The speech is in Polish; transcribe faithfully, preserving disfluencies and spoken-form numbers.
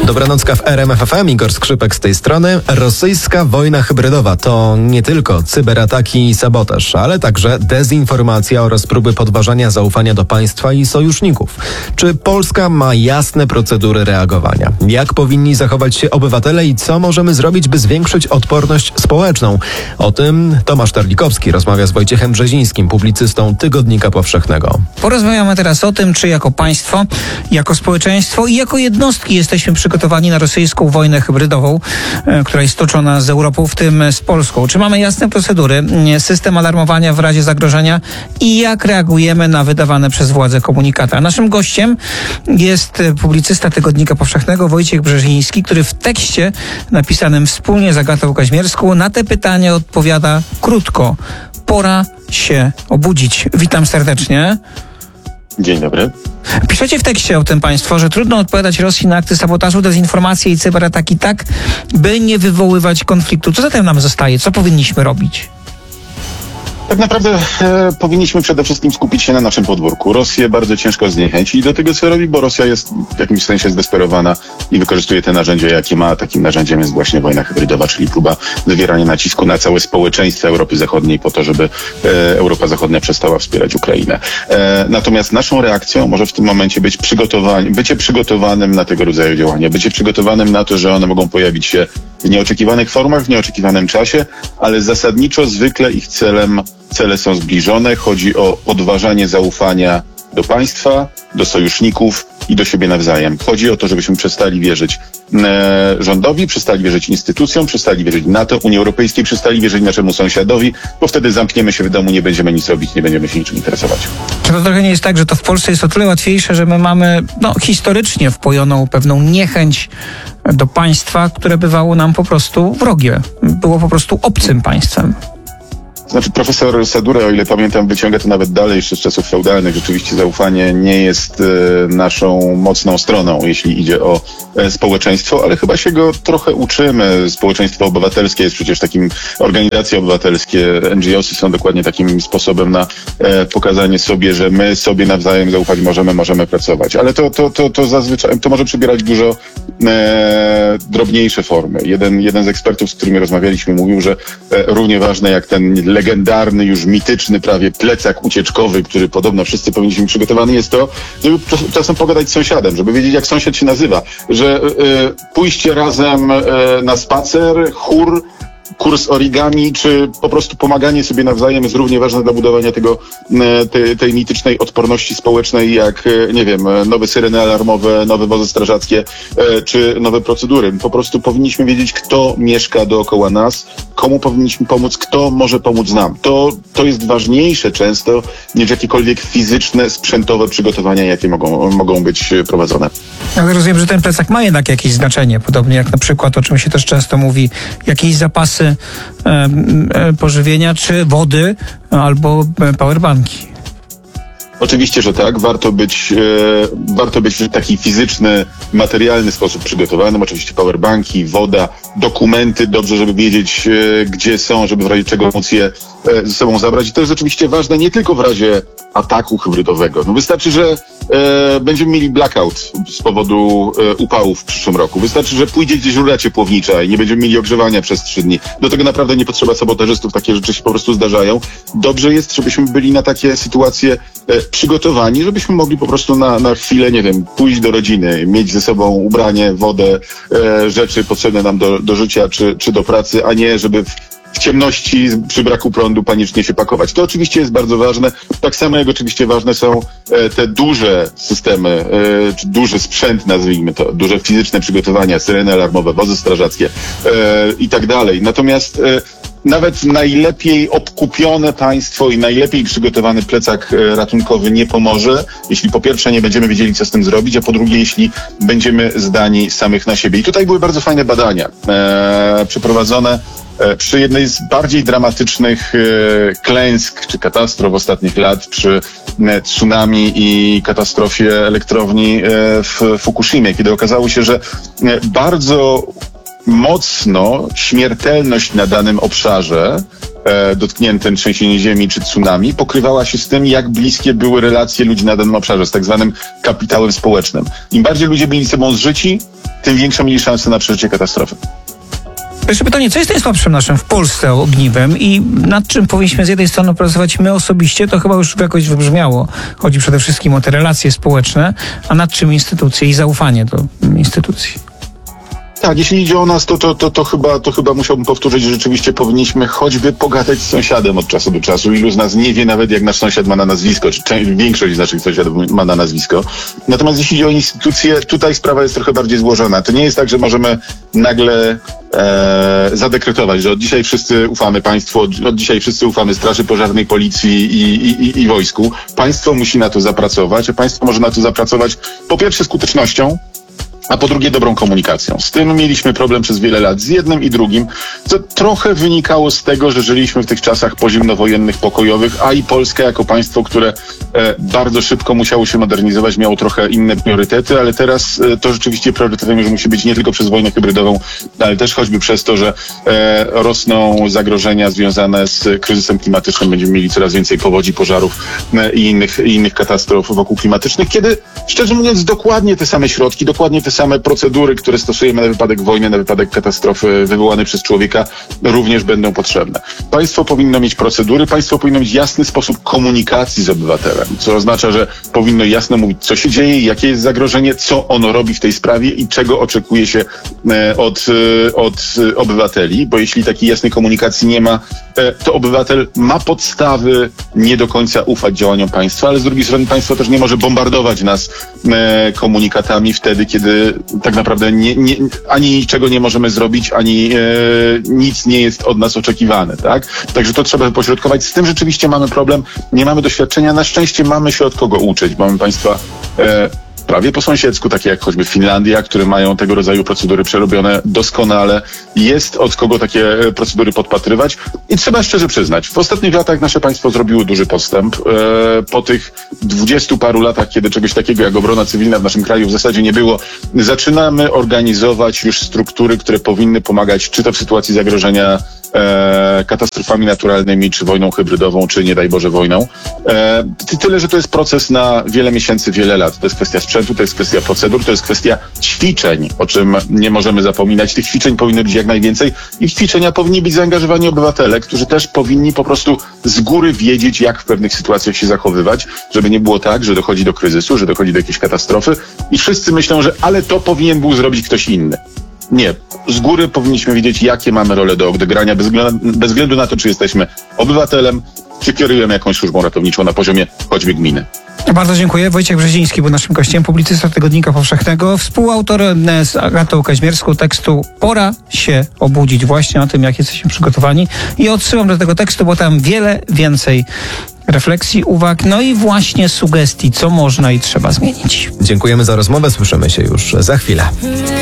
Dobranocka w R M F F M, Igor Skrzypek z tej strony. Rosyjska wojna hybrydowa to nie tylko cyberataki i sabotaż, ale także dezinformacja oraz próby podważania zaufania do państwa i sojuszników. Czy Polska ma jasne procedury reagowania? Jak powinni zachować się obywatele i co możemy zrobić, by zwiększyć odporność społeczną? O tym Tomasz Terlikowski rozmawia z Wojciechem Brzezińskim, publicystą Tygodnika Powszechnego. Porozmawiamy teraz o tym, czy jako państwo, jako społeczeństwo i jako jednostki jesteśmy przygotowani na rosyjską wojnę hybrydową, która jest toczona z Europą, w tym z Polską. Czy mamy jasne procedury, system alarmowania w razie zagrożenia i jak reagujemy na wydawane przez władze komunikaty? A naszym gościem jest publicysta Tygodnika Powszechnego Wojciech Brzeziński, który w tekście napisanym wspólnie z Agatą Kaźmierską na te pytania odpowiada krótko. Pora się obudzić. Witam serdecznie. Dzień dobry. Piszecie w tekście o tym państwo, że trudno odpowiadać Rosji na akty sabotażu, dezinformacje i cyberataki tak, by nie wywoływać konfliktu. Co zatem nam zostaje? Co powinniśmy robić? Tak naprawdę e, powinniśmy przede wszystkim skupić się na naszym podwórku. Rosję bardzo ciężko zniechęcić do tego, co robi, bo Rosja jest w jakimś sensie zdesperowana i wykorzystuje te narzędzia, jakie ma. Takim narzędziem jest właśnie wojna hybrydowa, czyli próba wywierania nacisku na całe społeczeństwo Europy Zachodniej po to, żeby e, Europa Zachodnia przestała wspierać Ukrainę. E, natomiast naszą reakcją może w tym momencie być przygotowanie, bycie przygotowanym na tego rodzaju działania, bycie przygotowanym na to, że one mogą pojawić się w nieoczekiwanych formach, w nieoczekiwanym czasie, ale zasadniczo zwykle ich celem Cele są zbliżone. Chodzi o podważanie zaufania do państwa, do sojuszników i do siebie nawzajem. Chodzi o to, żebyśmy przestali wierzyć e, rządowi, przestali wierzyć instytucjom, przestali wierzyć NATO, Unii Europejskiej, przestali wierzyć naszemu sąsiadowi, bo wtedy zamkniemy się w domu, nie będziemy nic robić, nie będziemy się niczym interesować. Czy to trochę nie jest tak, że to w Polsce jest o tyle łatwiejsze, że my mamy no, historycznie wpojoną pewną niechęć do państwa, które bywało nam po prostu wrogie. Było po prostu obcym państwem. Znaczy profesor Sadura, o ile pamiętam, wyciąga to nawet dalej jeszcze z czasów feudalnych. Rzeczywiście zaufanie nie jest e, naszą mocną stroną, jeśli idzie o e, społeczeństwo, ale chyba się go trochę uczymy. Społeczeństwo obywatelskie jest przecież takim, organizacje obywatelskie, N G O sy są dokładnie takim sposobem na e, pokazanie sobie, że my sobie nawzajem zaufać możemy, możemy pracować. Ale to, to, to, to zazwyczaj, to może przybierać dużo e, drobniejsze formy. Jeden, jeden z ekspertów, z którymi rozmawialiśmy, mówił, że e, równie ważne jak ten legendarny, już mityczny prawie plecak ucieczkowy, który podobno wszyscy powinniśmy być przygotowani, jest to, żeby czasem pogadać z sąsiadem, żeby wiedzieć, jak sąsiad się nazywa, że y, pójście razem y, na spacer, chór, kurs origami, czy po prostu pomaganie sobie nawzajem jest równie ważne dla budowania tego, tej, tej mitycznej odporności społecznej, jak, nie wiem, nowe syreny alarmowe, nowe wozy strażackie, czy nowe procedury. Po prostu powinniśmy wiedzieć, kto mieszka dookoła nas, komu powinniśmy pomóc, kto może pomóc nam. To, to jest ważniejsze często niż jakiekolwiek fizyczne, sprzętowe przygotowania, jakie mogą, mogą być prowadzone. Ale rozumiem, że ten plecak ma jednak jakieś znaczenie, podobnie jak na przykład, o czym się też często mówi, jakieś zapasy e, e, pożywienia, czy wody, albo powerbanki. Oczywiście, że tak. Warto być, e, warto być w taki fizyczny, materialny sposób przygotowanym. Oczywiście powerbanki, woda, dokumenty, dobrze, żeby wiedzieć, e, gdzie są, żeby w razie czego móc je e, ze sobą zabrać. I to jest oczywiście ważne nie tylko w razie ataku hybrydowego. No wystarczy, że e, będziemy mieli blackout z powodu e, upałów w przyszłym roku. Wystarczy, że pójdzie gdzieś rura ciepłownicza i nie będziemy mieli ogrzewania przez trzy dni. Do tego naprawdę nie potrzeba sabotażystów. Takie rzeczy się po prostu zdarzają. Dobrze jest, żebyśmy byli na takie sytuacje e, przygotowani, żebyśmy mogli po prostu na, na chwilę, nie wiem, pójść do rodziny, mieć ze sobą ubranie, wodę, e, rzeczy potrzebne nam do, do życia czy, czy do pracy, a nie żeby w, w ciemności przy braku prądu panicznie się pakować. To oczywiście jest bardzo ważne. Tak samo jak oczywiście ważne są e, te duże systemy, e, czy duży sprzęt, nazwijmy to, duże fizyczne przygotowania, syreny alarmowe, wozy strażackie e, i tak dalej. Natomiast e, nawet najlepiej obkupione państwo i najlepiej przygotowany plecak ratunkowy nie pomoże, jeśli po pierwsze nie będziemy wiedzieli, co z tym zrobić, a po drugie, jeśli będziemy zdani samych na siebie. I tutaj były bardzo fajne badania e, przeprowadzone e, przy jednej z bardziej dramatycznych e, klęsk czy katastrof ostatnich lat, przy e, tsunami i katastrofie elektrowni e, w Fukushimie, kiedy okazało się, że e, bardzo mocno śmiertelność na danym obszarze e, dotkniętym trzęsieniem ziemi czy tsunami pokrywała się z tym, jak bliskie były relacje ludzi na danym obszarze, z tak zwanym kapitałem społecznym. Im bardziej ludzie byli ze sobą zżyci, tym większą mieli szansę na przeżycie katastrofy. Jeszcze pytanie, co jest najsłabszym naszym w Polsce ogniwem i nad czym powinniśmy z jednej strony pracować my osobiście, to chyba już jakoś wybrzmiało. Chodzi przede wszystkim o te relacje społeczne, a nad czym instytucje i zaufanie do instytucji. Tak, jeśli idzie o nas, to, to, to, to, chyba, to chyba musiałbym powtórzyć, że rzeczywiście powinniśmy choćby pogadać z sąsiadem od czasu do czasu. Ilu z nas nie wie nawet, jak nasz sąsiad ma na nazwisko, czy część, większość z naszych sąsiadów ma na nazwisko. Natomiast jeśli idzie o instytucje, tutaj sprawa jest trochę bardziej złożona. To nie jest tak, że możemy nagle e, zadekretować, że od dzisiaj wszyscy ufamy państwu, od, od dzisiaj wszyscy ufamy Straży Pożarnej, Policji i, i, i, i wojsku. Państwo musi na to zapracować, a państwo może na to zapracować po pierwsze skutecznością, a po drugie dobrą komunikacją. Z tym mieliśmy problem przez wiele lat, z jednym i drugim, co trochę wynikało z tego, że żyliśmy w tych czasach pozimnowojennych, pokojowych, a i Polska jako państwo, które e, bardzo szybko musiało się modernizować, miało trochę inne priorytety, ale teraz e, to rzeczywiście priorytetem już musi być nie tylko przez wojnę hybrydową, ale też choćby przez to, że e, rosną zagrożenia związane z kryzysem klimatycznym. Będziemy mieli coraz więcej powodzi, pożarów e, i, innych, i innych katastrof wokół klimatycznych, kiedy, szczerze mówiąc, dokładnie te same środki, dokładnie te same procedury, które stosujemy na wypadek wojny, na wypadek katastrofy wywołanej przez człowieka, również będą potrzebne. Państwo powinno mieć procedury, państwo powinno mieć jasny sposób komunikacji z obywatelem, co oznacza, że powinno jasno mówić, co się dzieje, jakie jest zagrożenie, co ono robi w tej sprawie i czego oczekuje się od, od obywateli, bo jeśli takiej jasnej komunikacji nie ma, to obywatel ma podstawy nie do końca ufać działaniom państwa, ale z drugiej strony państwo też nie może bombardować nas komunikatami wtedy, kiedy tak naprawdę nie, nie, ani niczego nie możemy zrobić, ani e, nic nie jest od nas oczekiwane, tak? Także to trzeba wypośrodkować. Z tym rzeczywiście mamy problem, nie mamy doświadczenia. Na szczęście mamy się od kogo uczyć. Mamy państwa e, prawie po sąsiedzku, takie jak choćby Finlandia, które mają tego rodzaju procedury przerobione doskonale. Jest od kogo takie procedury podpatrywać i trzeba szczerze przyznać, w ostatnich latach nasze państwo zrobiło duży postęp. Po tych dwudziestu paru latach, kiedy czegoś takiego jak obrona cywilna w naszym kraju w zasadzie nie było, zaczynamy organizować już struktury, które powinny pomagać, czy to w sytuacji zagrożenia E, katastrofami naturalnymi, czy wojną hybrydową, czy nie daj Boże wojną. E, tyle, że to jest proces na wiele miesięcy, wiele lat. To jest kwestia sprzętu, to jest kwestia procedur, to jest kwestia ćwiczeń, o czym nie możemy zapominać. Tych ćwiczeń powinno być jak najwięcej i w ćwiczenia powinni być zaangażowani obywatele, którzy też powinni po prostu z góry wiedzieć, jak w pewnych sytuacjach się zachowywać, żeby nie było tak, że dochodzi do kryzysu, że dochodzi do jakiejś katastrofy i wszyscy myślą, że ale to powinien był zrobić ktoś inny. Nie. Z góry powinniśmy wiedzieć, jakie mamy role do odegrania, bez względu, bez względu na to, czy jesteśmy obywatelem, czy kierujemy jakąś służbą ratowniczą na poziomie choćby gminy. Bardzo dziękuję. Wojciech Brzeziński był naszym gościem, publicysta Tygodnika Powszechnego, współautor z Agatą Kaźmierską tekstu Pora się obudzić, właśnie o tym, jak jesteśmy przygotowani. I odsyłam do tego tekstu, bo tam wiele więcej refleksji, uwag, no i właśnie sugestii, co można i trzeba zmienić. Dziękujemy za rozmowę, słyszymy się już za chwilę.